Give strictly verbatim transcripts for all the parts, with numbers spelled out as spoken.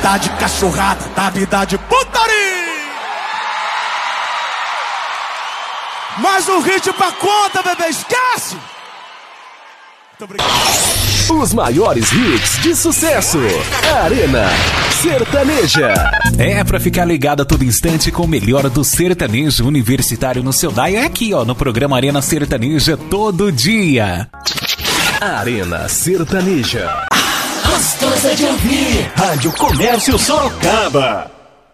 vida de cachorrada, da vida de putaria. Mais um hit pra conta, bebê, esquece! Muito obrigado. Os maiores hits de sucesso. Arena Sertaneja. É pra ficar ligado a todo instante com o melhor do sertanejo universitário no seu dial. É aqui, ó, no programa Arena Sertaneja, todo dia. Arena Sertaneja. Gostosa de ouvir. Rádio Comércio Sorocaba.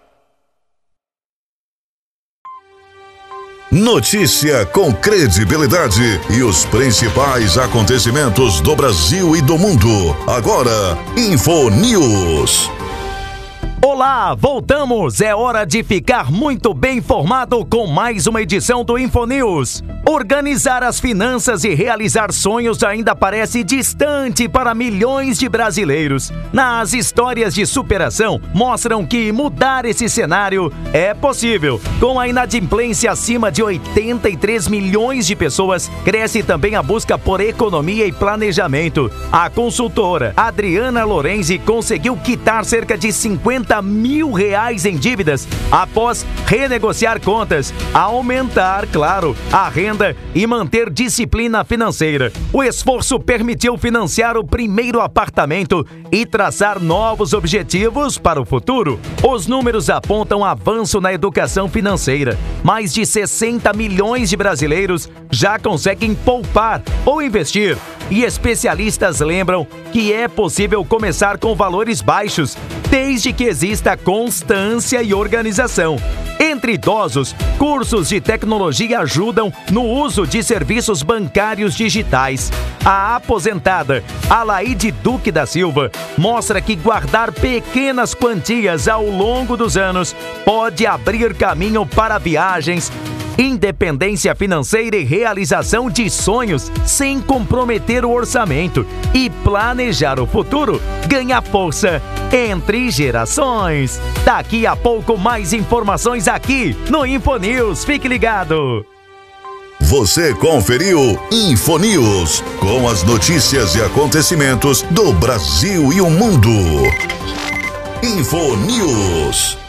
Notícia com credibilidade e os principais acontecimentos do Brasil e do mundo. Agora, Info News. Olá, voltamos! É hora de ficar muito bem informado com mais uma edição do InfoNews. Organizar as finanças e realizar sonhos ainda parece distante para milhões de brasileiros. Nas histórias de superação, mostram que mudar esse cenário é possível. Com a inadimplência acima de oitenta e três milhões de pessoas, cresce também a busca por economia e planejamento. A consultora Adriana Lorenzi conseguiu quitar cerca de cinquenta mil reais em dívidas após renegociar contas, aumentar, claro, a renda e manter disciplina financeira. O esforço permitiu financiar o primeiro apartamento e traçar novos objetivos para o futuro. Os números apontam avanço na educação financeira. Mais de sessenta milhões de brasileiros já conseguem poupar ou investir. E especialistas lembram que é possível começar com valores baixos, desde que exista constância e organização. Entre idosos, cursos de tecnologia ajudam no uso de serviços bancários digitais. A aposentada Alaide Duque da Silva mostra que guardar pequenas quantias ao longo dos anos pode abrir caminho para viagens, independência financeira e realização de sonhos sem comprometer o orçamento. E planejar o futuro ganha força entre gerações. Daqui a pouco mais informações aqui no InfoNews. Fique ligado. Você conferiu InfoNews, com as notícias e acontecimentos do Brasil e o mundo. InfoNews.